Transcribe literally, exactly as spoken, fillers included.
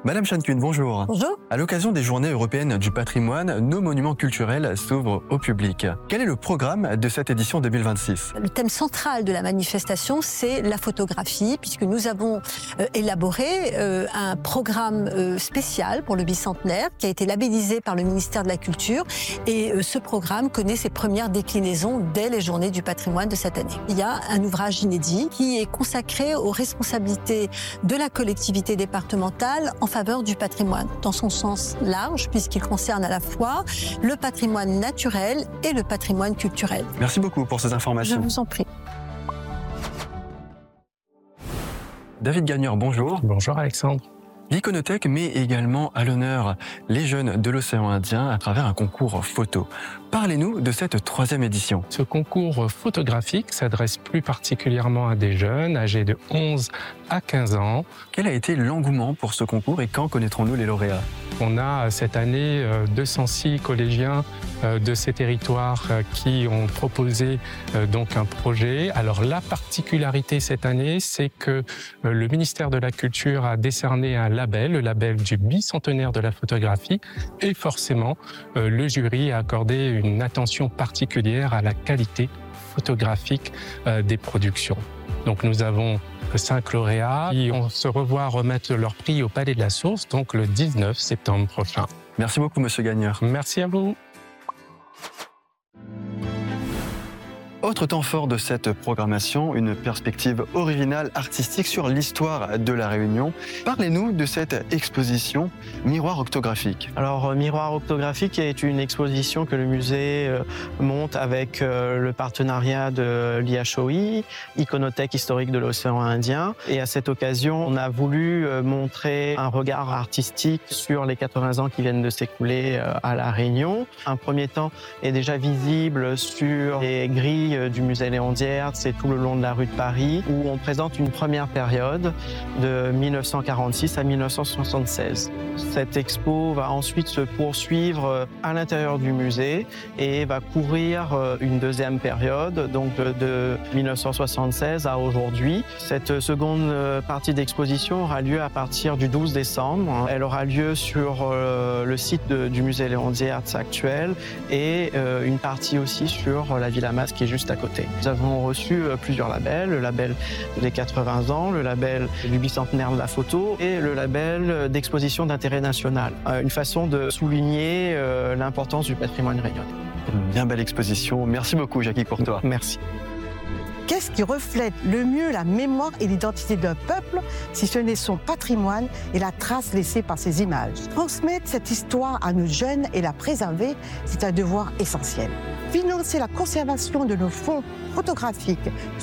Madame Chancune, bonjour. Bonjour. À l'occasion des Journées européennes du patrimoine, nos monuments culturels s'ouvrent au public. Quel est le programme de cette édition deux mille vingt-six? Le thème central de la manifestation, c'est la photographie, puisque nous avons euh, élaboré euh, un programme euh, spécial pour le bicentenaire qui a été labellisé par le ministère de la Culture. Et euh, ce programme connaît ses premières déclinaisons dès les Journées du patrimoine de cette année. Il y a un ouvrage inédit qui est consacré aux responsabilités de la collectivité départementale en faveur du patrimoine, dans son sens large, puisqu'il concerne à la fois le patrimoine naturel et le patrimoine culturel. Merci beaucoup pour ces informations. Je vous en prie. David Gagneur, bonjour. Bonjour Alexandre. L'Iconothèque met également à l'honneur les jeunes de l'océan Indien à travers un concours photo. Parlez-nous de cette troisième édition. Ce concours photographique s'adresse plus particulièrement à des jeunes âgés de onze à quinze ans. Quel a été l'engouement pour ce concours et quand connaîtrons-nous les lauréats? On a cette année deux cent six collégiens de ces territoires qui ont proposé donc un projet. Alors la particularité cette année, c'est que le ministère de la Culture a décerné un label, le label du bicentenaire de la photographie, et forcément le jury a accordé une attention particulière à la qualité photographique des productions. Donc nous avons cinq lauréats qui vont se revoir remettre leur prix au Palais de la Source, donc le dix-neuf septembre prochain. Merci beaucoup, Monsieur Gagneur. Merci à vous. Autre temps fort de cette programmation, une perspective originale artistique sur l'histoire de la Réunion. Parlez-nous de cette exposition Miroir octographique. Alors, Miroir octographique est une exposition que le musée monte avec le partenariat de l'I H O I, Iconothèque historique de l'océan Indien. Et à cette occasion, on a voulu montrer un regard artistique sur les quatre-vingts ans qui viennent de s'écouler à la Réunion. Un premier temps est déjà visible sur les grilles du musée Léon Diertz et tout le long de la rue de Paris, où on présente une première période de mille neuf cent quarante-six à mille neuf cent soixante-seize. Cette expo va ensuite se poursuivre à l'intérieur du musée et va couvrir une deuxième période, donc de, de mille neuf cent soixante-seize à aujourd'hui. Cette seconde partie d'exposition aura lieu à partir du douze décembre. Elle aura lieu sur le site de, du musée Léon Diertz actuel et une partie aussi sur la Villa Mas qui est juste à côté. Nous avons reçu plusieurs labels, le label des quatre-vingts ans, le label du bicentenaire de la photo et le label d'exposition d'intérêt national. Une façon de souligner l'importance du patrimoine réunionnais. Une bien belle exposition. Merci beaucoup, Jackie Courtois. Merci. Qu'est-ce qui reflète le mieux la mémoire et l'identité d'un peuple si ce n'est son patrimoine et la trace laissée par ses images? Transmettre cette histoire à nos jeunes et la préserver, c'est un devoir essentiel. Financer la conservation de nos fonds photographiques